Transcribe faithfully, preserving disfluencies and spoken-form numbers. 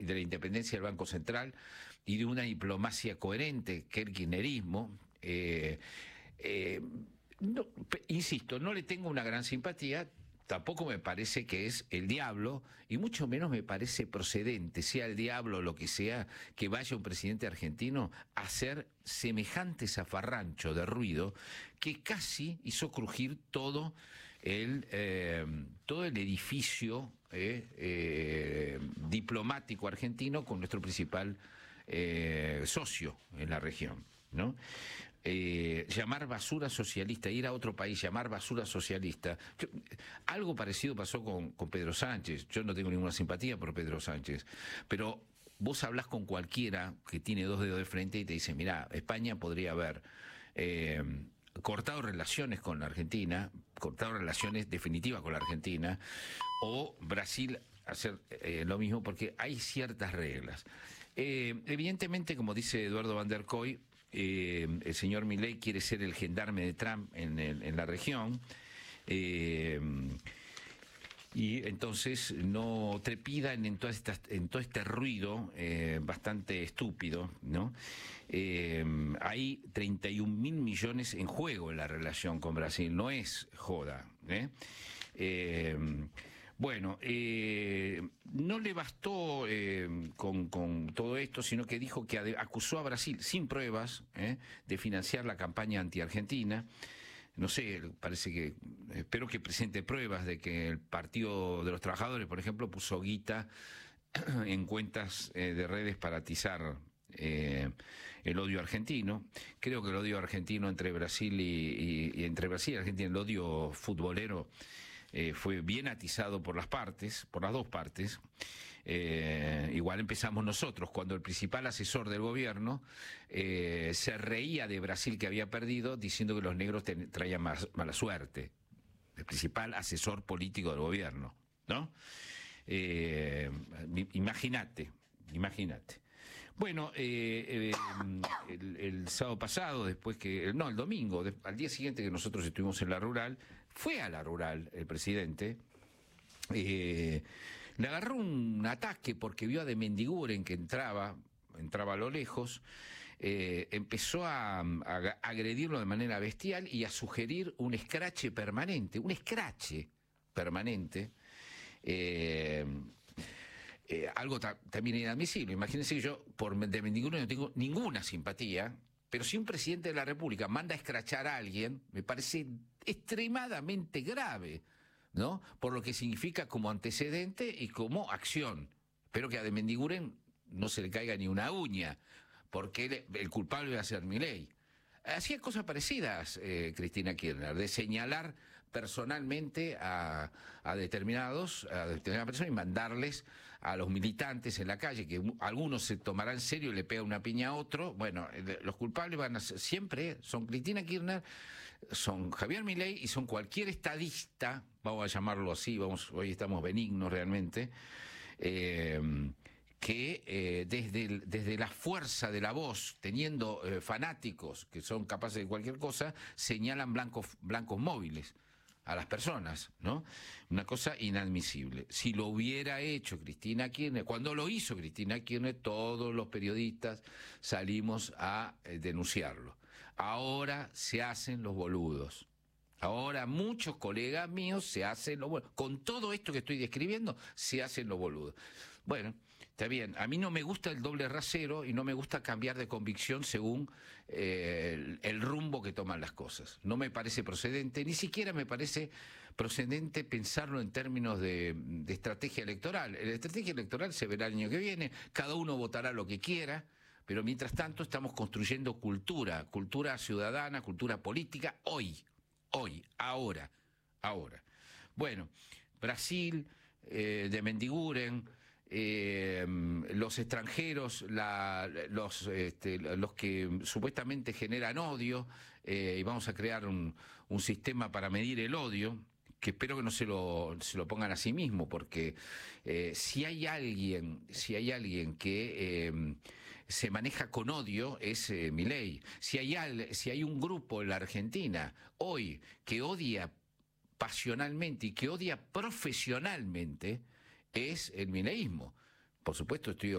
de la independencia del Banco Central y de una diplomacia coherente, que el kirchnerismo. Eh, eh, no, insisto, no le tengo una gran simpatía. Tampoco me parece que es el diablo, y mucho menos me parece procedente, sea el diablo o lo que sea, que vaya un presidente argentino a hacer semejante zafarrancho de ruido que casi hizo crujir todo el, eh, todo el edificio eh, eh, diplomático argentino con nuestro principal eh, socio en la región, ¿no? Eh, llamar basura socialista, ir a otro país, llamar basura socialista. Yo, algo parecido pasó con, con Pedro Sánchez. Yo no tengo ninguna simpatía por Pedro Sánchez, pero vos hablás con cualquiera que tiene dos dedos de frente y te dice, mirá, España podría haber eh, cortado relaciones con la Argentina, cortado relaciones definitivas con la Argentina, o Brasil hacer eh, lo mismo, porque hay ciertas reglas. Eh, evidentemente, como dice Eduardo Van der Koy, Eh, el señor Milei quiere ser el gendarme de Trump en, el, en la región, eh, y entonces no trepidan en, todas estas, en todo este ruido eh, bastante estúpido, ¿no? Eh, hay treinta y un mil millones en juego en la relación con Brasil, no es joda, ¿eh? Eh, Bueno, eh, no le bastó eh, con, con todo esto, sino que dijo que acusó a Brasil, sin pruebas, eh, de financiar la campaña anti-argentina. No sé, parece que, espero que presente pruebas de que el Partido de los Trabajadores, por ejemplo, puso guita en cuentas eh, de redes para atizar eh, el odio argentino. Creo que el odio argentino entre Brasil y, y, y entre Brasil y Argentina, el odio futbolero, Eh, fue bien atizado por las partes, por las dos partes. Eh, igual empezamos nosotros, cuando el principal asesor del gobierno eh, se reía de Brasil, que había perdido, diciendo que los negros ten, traían más, mala suerte. El principal asesor político del gobierno, ¿no? Eh, imagínate, imagínate. Bueno, eh, eh, el, el sábado pasado, después que, no, el domingo, de, al día siguiente que nosotros estuvimos en la rural, fue a la rural el presidente, eh, le agarró un ataque porque vio a de Mendiguren que entraba, entraba a lo lejos, eh, empezó a, a agredirlo de manera bestial y a sugerir un escrache permanente, un escrache permanente, eh, Eh, algo ta también inadmisible. Imagínense que yo por de Mendiguren no tengo ninguna simpatía, pero si un presidente de la República manda a escrachar a alguien, me parece extremadamente grave, ¿no? Por lo que significa como antecedente y como acción. Espero que a de Mendiguren no se le caiga ni una uña, porque él, el culpable va a ser Milei. Hacía cosas parecidas, eh, Cristina Kirchner, de señalar personalmente a, a determinados, a determinadas personas y mandarles a los militantes en la calle, que algunos se tomarán en serio y le pega una piña a otro. Bueno, los culpables van a ser, siempre son Cristina Kirchner, son Javier Milei y son cualquier estadista, vamos a llamarlo así, vamos, hoy estamos benignos realmente, eh, que eh, desde, el, desde la fuerza de la voz, teniendo eh, fanáticos que son capaces de cualquier cosa, señalan blancos, blancos móviles a las personas, ¿no? Una cosa inadmisible. Si lo hubiera hecho Cristina Kirchner, cuando lo hizo Cristina Kirchner, todos los periodistas salimos a eh, denunciarlo. Ahora se hacen los boludos. Ahora muchos colegas míos se hacen los boludos. Con todo esto que estoy describiendo, se hacen los boludos. Bueno, está bien. A mí no me gusta el doble rasero y no me gusta cambiar de convicción según eh, el, el rumbo que toman las cosas. No me parece procedente, ni siquiera me parece procedente pensarlo en términos de, de estrategia electoral. La estrategia electoral se verá el año que viene, cada uno votará lo que quiera, pero mientras tanto estamos construyendo cultura, cultura ciudadana, cultura política, hoy. Hoy, ahora, ahora. Bueno, Brasil, eh, de Mendiguren, eh, los extranjeros, la, los, este, los que supuestamente generan odio, eh, y vamos a crear un, un sistema para medir el odio, que espero que no se lo, se lo pongan a sí mismo, porque eh, si hay alguien, si hay alguien que eh, se maneja con odio es eh, Milei. Si hay al, si hay un grupo en la Argentina hoy que odia pasionalmente y que odia profesionalmente, es el mileísmo. Por supuesto, estoy